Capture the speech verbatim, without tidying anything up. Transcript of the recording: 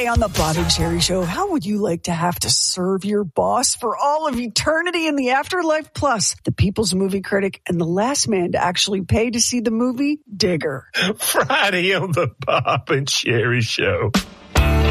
Today on the Bob and Sherry Show, how would you like to have to serve your boss for all of eternity in the afterlife? Plus, the People's Movie Critic and the last man to actually pay to see the movie, Digger. Friday on the Bob and Sherry Show.